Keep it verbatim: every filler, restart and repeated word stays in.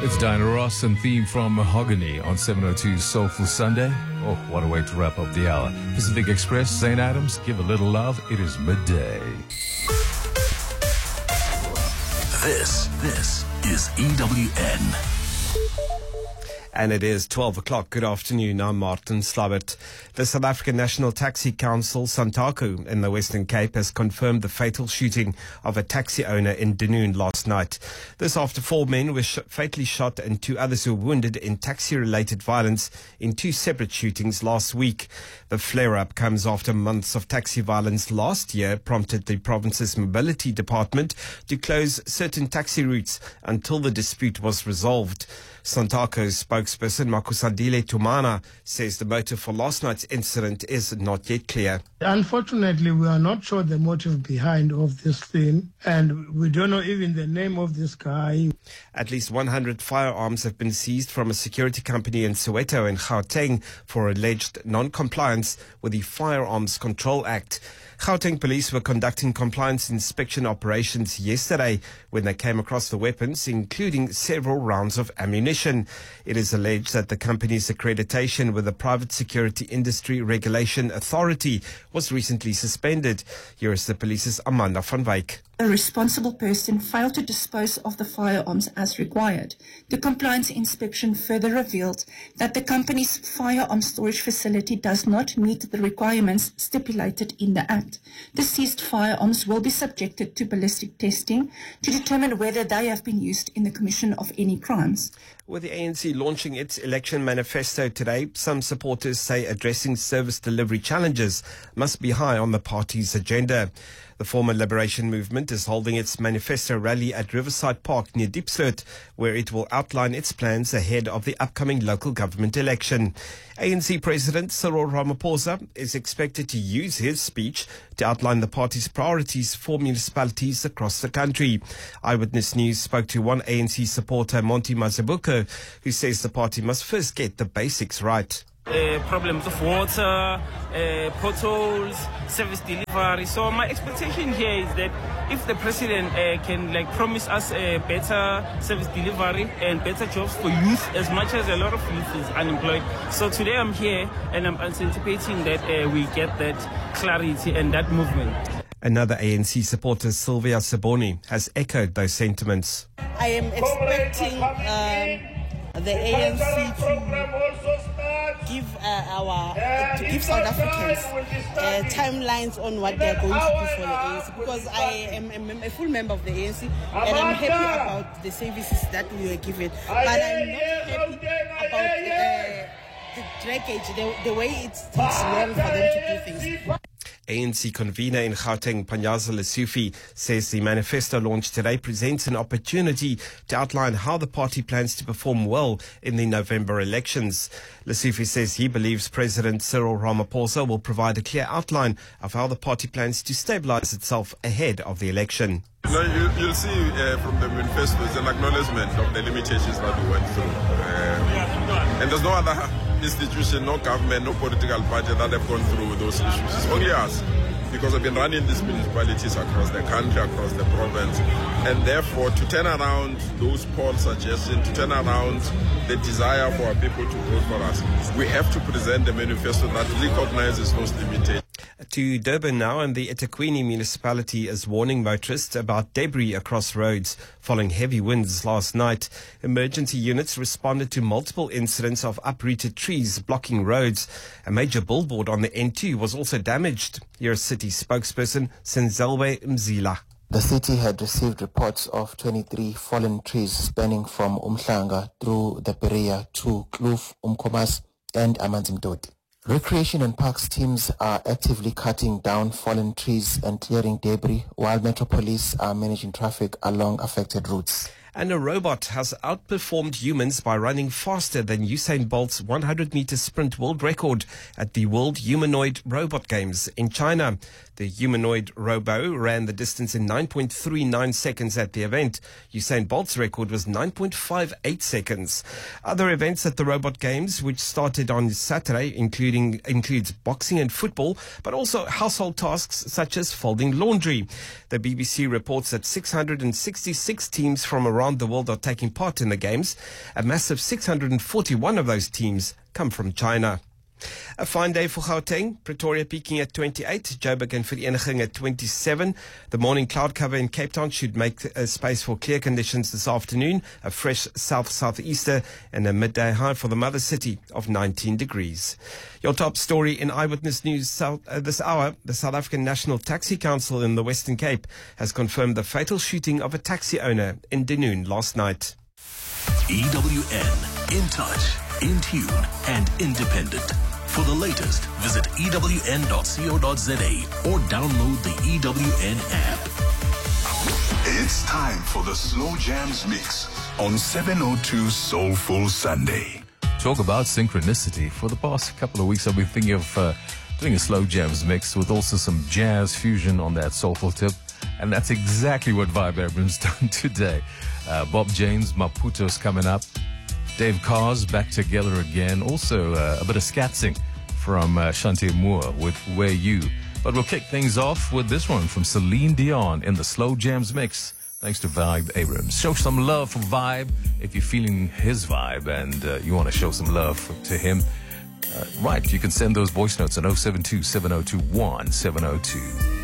It's Diana Ross and theme from Mahogany on seven oh two Soulful Sunday. Oh, what a way to wrap up the hour. Pacific Express, Zane Adams, give a little love. It is midday. This, this is E W N. And it is twelve o'clock. Good afternoon. I'm Martin Slabbert. The South African National Taxi Council, SANTACO, in the Western Cape has confirmed the fatal shooting of a taxi owner in Dunoon last night. This after four men were sh- fatally shot and two others were wounded in taxi-related violence in two separate shootings last week. The flare-up comes after months of taxi violence last year prompted the province's mobility department to close certain taxi routes until the dispute was resolved. SANTACO's spokesperson, Makusandile Tumana, says the motive for last night's incident is not yet clear. Unfortunately, we are not sure the motive behind of this thing, and we don't know even the name of this guy. At least one hundred firearms have been seized from a security company in Soweto and Gauteng for alleged non-compliance with the Firearms Control Act. Gauteng police were conducting compliance inspection operations yesterday when they came across the weapons, including several rounds of ammunition. It is alleged that the company's accreditation with the Private Security Industry Regulation Authority was recently suspended. Here is the police's Amanda van Wyk. A responsible person failed to dispose of the firearms as required. The compliance inspection further revealed that the company's firearm storage facility does not meet the requirements stipulated in the Act. The seized firearms will be subjected to ballistic testing to determine whether they have been used in the commission of any crimes. With the A N C launching its election manifesto today, some supporters say addressing service delivery challenges must be high on the party's agenda. The former Liberation Movement is holding its manifesto rally at Riverside Park near Diepsloot, where it will outline its plans ahead of the upcoming local government election. A N C President Cyril Ramaphosa is expected to use his speech to outline the party's priorities for municipalities across the country. Eyewitness News spoke to one A N C supporter, Monty Mazibuko, who says the party must first get the basics right. Uh, problems of water, uh, potholes, service delivery. So my expectation here is that if the president uh, can like promise us a better service delivery and better jobs for youth, as much as a lot of youth is unemployed. So today I'm here and I'm anticipating that uh, we get that clarity and that movement. Another A N C supporter, Sylvia Saboni, has echoed those sentiments. I am expecting um, the A N C to give uh, our uh, to give South Africans uh, timelines on what they are going to do for the A N C, because I am, am a full member of the A N C and I'm happy about the services that we were given, but I'm not happy about uh, the draggage, the, the way it takes long for them to do things. A N C convener in Gauteng, Panyaza Lesufi, says the manifesto launch today presents an opportunity to outline how the party plans to perform well in the November elections. Lesufi says he believes President Cyril Ramaphosa will provide a clear outline of how the party plans to stabilize itself ahead of the election. No, you, you'll see uh, from the manifesto there's an acknowledgement of the limitations that we went through. Uh, and there's no other institution, no government, no political party that have gone through those issues. It's only us, because I've been running these municipalities across the country, across the province. And therefore, to turn around those poll suggestions, to turn around the desire for our people to vote for us, we have to present a manifesto that recognizes those limitations. To Durban now, and the eThekwini municipality is warning motorists about debris across roads following heavy winds last night. Emergency units responded to multiple incidents of uprooted trees blocking roads. A major billboard on the N two was also damaged. Here's city spokesperson Senzelwe Mzila. The city had received reports of twenty-three fallen trees spanning from Umhlanga through the Perea to Kloof, Umkomas and Amanzimtoti. Recreation and Parks teams are actively cutting down fallen trees and clearing debris, while Metro Police are managing traffic along affected routes. And a robot has outperformed humans by running faster than Usain Bolt's one hundred meter sprint world record at the World Humanoid Robot Games in China. The humanoid robo ran the distance in nine point three nine seconds at the event. Usain Bolt's record was nine point five eight seconds. Other events at the Robot Games, which started on Saturday, including includes boxing and football, but also household tasks such as folding laundry. The B B C reports that six hundred sixty-six teams from around around the world are taking part in the Games. A massive six hundred forty-one of those teams come from China. A fine day for Gauteng. Pretoria peaking at twenty-eight, Joburg and Vereeniging at twenty-seven. The morning cloud cover in Cape Town should make a space for clear conditions this afternoon. A fresh south-southeaster and a midday high for the mother city of nineteen degrees. Your top story in Eyewitness News South, uh, this hour. The South African National Taxi Council in the Western Cape has confirmed the fatal shooting of a taxi owner in Dunoon last night. E W N, in touch, in tune, and independent. For the latest, visit E W N dot co dot za or download the E W N app. It's time for the Slow Jams Mix on seven oh two Soulful Sunday. Talk about synchronicity. For the past couple of weeks, I've been thinking of uh, doing a Slow Jams Mix with also some jazz fusion on that soulful tip. And that's exactly what Vibe Abrams done today. Uh, Bob James, Maputo's coming up. Dave Carr's back together again. Also uh, a bit of scatsing from uh, Shanti Moore with Where You. But we'll kick things off with this one from Celine Dion in the Slow Jams Mix. Thanks to Vibe Abrams. Show some love for Vibe if you're feeling his vibe and uh, you want to show some love to him. Uh, right, you can send those voice notes on oh seven two, seven oh two, one seven oh two.